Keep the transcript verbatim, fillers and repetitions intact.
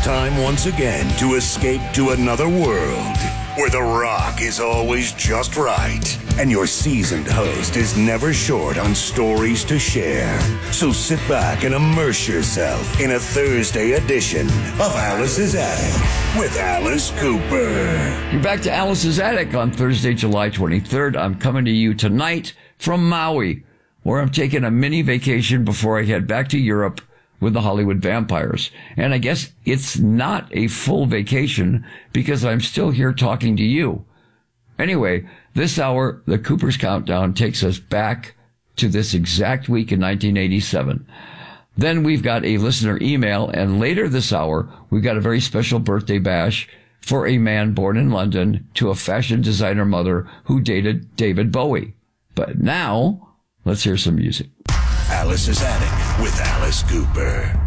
time once again to escape to another world where the rock is always just right and your seasoned host is never short on stories to share. So sit back and immerse yourself in a Thursday edition of Alice's Attic with Alice Cooper. You're back to Alice's Attic on Thursday, July twenty-third. I'm coming to you tonight from Maui, where I'm taking a mini vacation before I head back to Europe with the Hollywood Vampires. And I guess it's not a full vacation because I'm still here talking to you. Anyway, this hour, the Cooper's Countdown takes us back to this exact week in nineteen eighty-seven. Then we've got a listener email, and later this hour, we've got a very special birthday bash for a man born in London to a fashion designer mother who dated David Bowie. But now, let's hear some music. Alice's Attic with Alice Cooper.